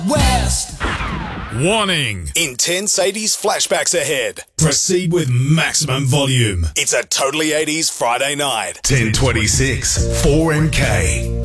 West. Warning. Intense 80s flashbacks ahead. Proceed with maximum volume. It's a totally 80s Friday night. 1026 4MK.